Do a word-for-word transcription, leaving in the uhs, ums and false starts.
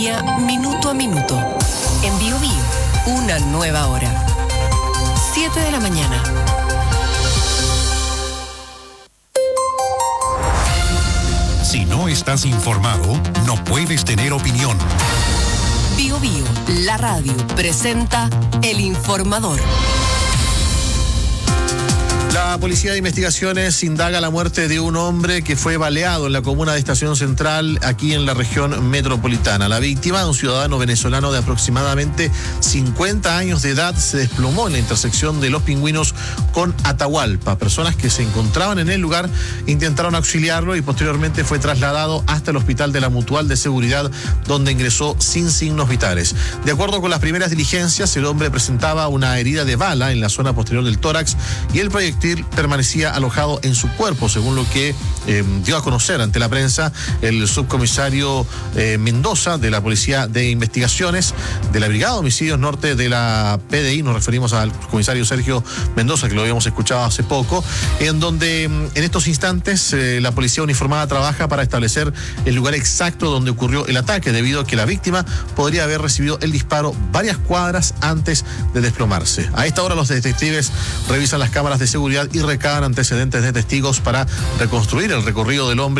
Minuto a minuto. En Bio Bio, una nueva hora. siete de la mañana. Si no estás informado, no puedes tener opinión. Bio Bio, la radio, presenta El Informador. La Policía de Investigaciones indaga la muerte de un hombre que fue baleado en la comuna de Estación Central, aquí en la región metropolitana. La víctima, un ciudadano venezolano de aproximadamente cincuenta años de edad, se desplomó en la intersección de Los Pingüinos con Atahualpa. Personas que se encontraban en el lugar intentaron auxiliarlo y posteriormente fue trasladado hasta el Hospital de la Mutual de Seguridad, donde ingresó sin signos vitales. De acuerdo con las primeras diligencias, el hombre presentaba una herida de bala en la zona posterior del tórax y el proyectil permanecía alojado en su cuerpo, según lo que eh, dio a conocer ante la prensa el subcomisario eh, Mendoza de la Policía de Investigaciones de la Brigada de Homicidios Norte de la P D I. Nos referimos al comisario Sergio Mendoza, que lo habíamos escuchado hace poco, en donde en estos instantes eh, la policía uniformada trabaja para establecer el lugar exacto donde ocurrió el ataque, debido a que la víctima podría haber recibido el disparo varias cuadras antes de desplomarse. A esta hora los detectives revisan las cámaras de seguridad y recaban antecedentes de testigos para reconstruir el recorrido del hombre